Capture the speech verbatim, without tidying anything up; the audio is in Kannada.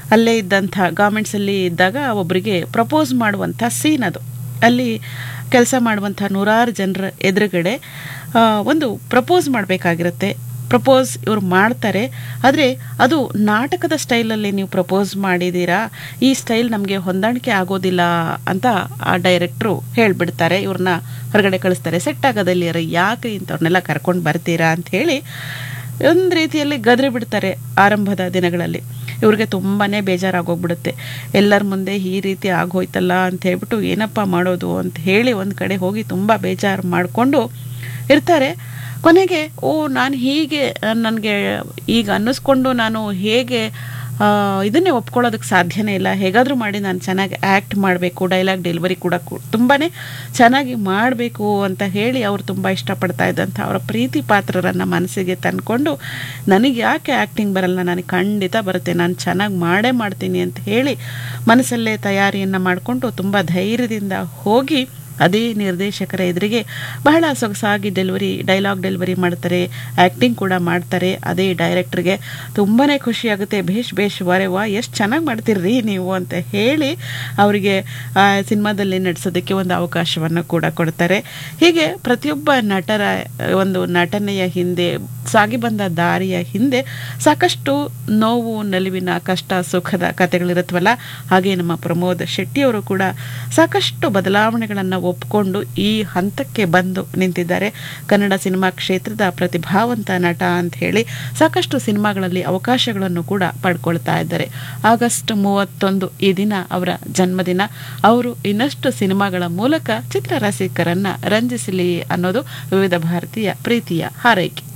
ಅಲ್ಲೇ ಇದ್ದಂಥ ಗಾರ್ಮೆಂಟ್ಸಲ್ಲಿ ಇದ್ದಾಗ ಒಬ್ಬರಿಗೆ ಪ್ರಪೋಸ್ ಮಾಡುವಂಥ ಸೀನ್ ಅದು. ಅಲ್ಲಿ ಕೆಲಸ ಮಾಡುವಂಥ ನೂರಾರು ಜನರ ಎದುರುಗಡೆ ಒಂದು ಪ್ರಪೋಸ್ ಮಾಡಬೇಕಾಗಿರುತ್ತೆ. ಪ್ರಪೋಸ್ ಇವ್ರು ಮಾಡ್ತಾರೆ, ಆದರೆ ಅದು ನಾಟಕದ ಸ್ಟೈಲಲ್ಲಿ ನೀವು ಪ್ರಪೋಸ್ ಮಾಡಿದ್ದೀರಾ, ಈ ಸ್ಟೈಲ್ ನಮಗೆ ಹೊಂದಾಣಿಕೆ ಆಗೋದಿಲ್ಲ ಅಂತ ಆ ಡೈರೆಕ್ಟ್ರು ಹೇಳಿಬಿಡ್ತಾರೆ. ಇವ್ರನ್ನ ಹೊರಗಡೆ ಕಳಿಸ್ತಾರೆ. ಸೆಟ್ ಆಗೋದಲ್ಲಿ ಯಾಕೆ ಇಂಥವ್ರನ್ನೆಲ್ಲ ಕರ್ಕೊಂಡು ಬರ್ತೀರಾ ಅಂತ ಹೇಳಿ ಒಂದು ರೀತಿಯಲ್ಲಿ ಗದರಿ ಬಿಡ್ತಾರೆ. ಆರಂಭದ ದಿನಗಳಲ್ಲಿ ಇವ್ರಿಗೆ ತುಂಬಾ ಬೇಜಾರಾಗೋಗ್ಬಿಡುತ್ತೆ. ಎಲ್ಲರ ಮುಂದೆ ಈ ರೀತಿ ಆಗೋಯ್ತಲ್ಲ ಅಂತ ಹೇಳ್ಬಿಟ್ಟು ಏನಪ್ಪ ಮಾಡೋದು ಅಂತ ಹೇಳಿ ಒಂದು ಕಡೆ ಹೋಗಿ ತುಂಬ ಬೇಜಾರು ಮಾಡಿಕೊಂಡು ಇರ್ತಾರೆ. ಕೊನೆಗೆ ಓ ನಾನು ಹೀಗೆ ನನಗೆ ಈಗ ಅನ್ನಿಸ್ಕೊಂಡು ನಾನು ಹೇಗೆ ಇದನ್ನೇ ಒಪ್ಕೊಳ್ಳೋದಕ್ಕೆ ಸಾಧ್ಯನೇ ಇಲ್ಲ, ಹೇಗಾದರೂ ಮಾಡಿ ನಾನು ಚೆನ್ನಾಗಿ ಆ್ಯಕ್ಟ್ ಮಾಡಬೇಕು, ಡೈಲಾಗ್ ಡೆಲಿವರಿ ಕೂಡ ತುಂಬಾ ಚೆನ್ನಾಗಿ ಮಾಡಬೇಕು ಅಂತ ಹೇಳಿ ಅವರು ತುಂಬ ಇಷ್ಟಪಡ್ತಾ ಇದ್ದಂಥ ಅವರ ಪ್ರೀತಿ ಪಾತ್ರರನ್ನು ಮನಸ್ಸಿಗೆ ತಂದ್ಕೊಂಡು ನನಗೆ ಯಾಕೆ ಆ್ಯಕ್ಟಿಂಗ್ ಬರಲ್ಲ, ನನಗೆ ಖಂಡಿತ ಬರುತ್ತೆ, ನಾನು ಚೆನ್ನಾಗಿ ಮಾಡೇ ಮಾಡ್ತೀನಿ ಅಂತ ಹೇಳಿ ಮನಸ್ಸಲ್ಲೇ ತಯಾರಿಯನ್ನು ಮಾಡಿಕೊಂಡು ತುಂಬ ಧೈರ್ಯದಿಂದ ಹೋಗಿ ಅದೇ ನಿರ್ದೇಶಕರ ಎದುರಿಗೆ ಬಹಳ ಸೊಗಸಾಗಿ ಡೆಲಿವರಿ ಡೈಲಾಗ್ ಡೆಲಿವರಿ ಮಾಡ್ತಾರೆ, ಆ್ಯಕ್ಟಿಂಗ್ ಕೂಡ ಮಾಡ್ತಾರೆ. ಅದೇ ಡೈರೆಕ್ಟ್ರಿಗೆ ತುಂಬಾ ಖುಷಿಯಾಗುತ್ತೆ. ಬೇಷ್ ಬೇಷ್ ವರೆ ವಾ ಎಷ್ಟು ಚೆನ್ನಾಗಿ ಮಾಡ್ತೀರ್ರಿ ನೀವು ಅಂತ ಹೇಳಿ ಅವರಿಗೆ ಸಿನಿಮಾದಲ್ಲಿ ನಟಿಸೋದಕ್ಕೆ ಒಂದು ಅವಕಾಶವನ್ನು ಕೂಡ ಕೊಡ್ತಾರೆ. ಹೀಗೆ ಪ್ರತಿಯೊಬ್ಬ ನಟರ ಒಂದು ನಟನೆಯ ಹಿಂದೆ, ಸಾಗಿ ಬಂದ ದಾರಿಯ ಹಿಂದೆ ಸಾಕಷ್ಟು ನೋವು ನಲಿವಿನ ಕಷ್ಟ ಸುಖದ ಕಥೆಗಳಿರುತ್ತವಲ್ಲ, ಹಾಗೆ ನಮ್ಮ ಪ್ರಮೋದ್ ಶೆಟ್ಟಿಯವರು ಕೂಡ ಸಾಕಷ್ಟು ಬದಲಾವಣೆಗಳನ್ನು ಒಪ್ಪಿಕೊಂಡು ಈ ಹಂತಕ್ಕೆ ಬಂದು ನಿಂತಿದ್ದಾರೆ. ಕನ್ನಡ ಸಿನಿಮಾ ಕ್ಷೇತ್ರದ ಪ್ರತಿಭಾವಂತ ನಟ ಅಂತ ಹೇಳಿ ಸಾಕಷ್ಟು ಸಿನಿಮಾಗಳಲ್ಲಿ ಅವಕಾಶಗಳನ್ನು ಕೂಡ ಪಡ್ಕೊಳ್ತಾ ಇದ್ದಾರೆ. ಆಗಸ್ಟ್ ಮೂವತ್ತೊಂದು ಈ ದಿನ ಅವರ ಜನ್ಮದಿನ. ಅವರು ಇನ್ನಷ್ಟು ಸಿನಿಮಾಗಳ ಮೂಲಕ ಚಿತ್ರರಸಿಕರನ್ನ ರಂಜಿಸಲಿ ಅನ್ನೋದು ವಿವಿಧ ಭಾರತೀಯ ಪ್ರೀತಿಯ ಹಾರೈಕೆ.